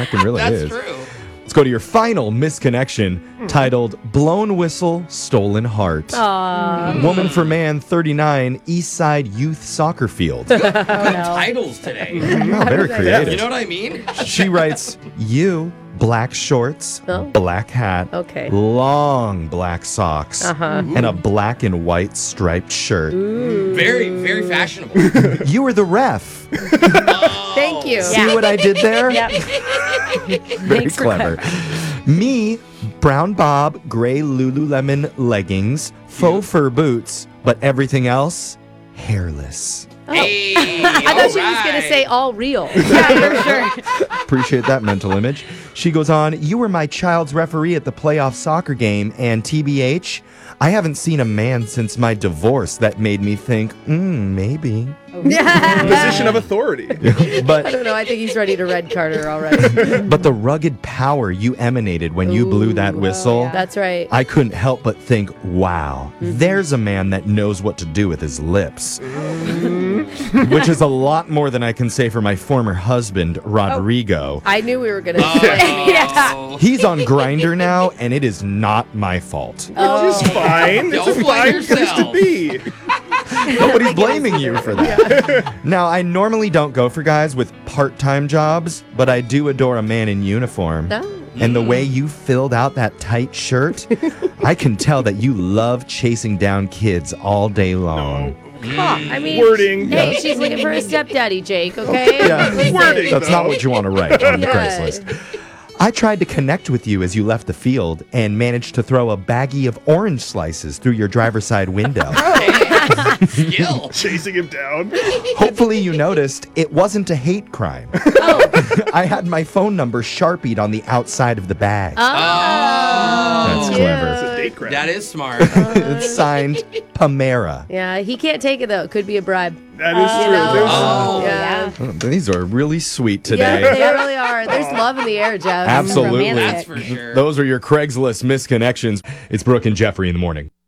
It really That's is. true. Let's go to your final misconnection titled Blown Whistle, Stolen Heart. Woman for Man, 39, East Side Youth Soccer Field. Good titles today. Oh, very creative. You know what I mean? She writes, you, black shorts, Oh. black hat, Okay. long black socks, Uh-huh. and a black and white striped shirt. Very, very fashionable. You were the ref. Thank you. See what I did there? Yep. Very Thanks for clever. Me, brown bob, gray Lululemon leggings, faux fur boots, but everything else, hairless. Hey, I thought she was going to say all real. Yeah, for sure. Appreciate that mental image. She goes on, you were my child's referee at the playoff soccer game, and TBH, I haven't seen a man since my divorce that made me think, maybe. Position of authority. I But don't know. I think he's ready to red card her already. but the rugged power you emanated when you blew that whistle, That's right. I couldn't help but think, wow, there's a man that knows what to do with his lips. Which is a lot more than I can say for my former husband, Rodrigo. I knew we were going to Oh. He's on Grindr now, and it is not my fault. Which is fine. It's Don't a blame fine place to yourself. be. Nobody's blaming you for that. Now, I normally don't go for guys with part-time jobs, but I do adore a man in uniform. Oh. And the way you filled out that tight shirt, I can tell that you love chasing down kids all day long. I mean, Wording. hey, she's looking for a stepdaddy, Jake, okay? Yeah. Listen. Wording. That's not though. what you want to write on the Yeah. Craigslist. I tried to connect with you as you left the field and managed to throw a baggie of orange slices through your driver's side window. Skill. Chasing him down. Hopefully you noticed it wasn't a hate crime. I had my phone number sharpied on the outside of the bag. That's Yeah. clever. It's a date crime. That is smart. It's signed Pamera. Yeah, he can't take it, though. It could be a bribe. That is true. know. There's- Oh. Yeah. Oh, these are really sweet Yeah, today. they really are. There's love in the air, Jeff. Absolutely. romantic. That's for sure. Those are your Craigslist misconnections. It's Brooke and Jeffrey in the morning.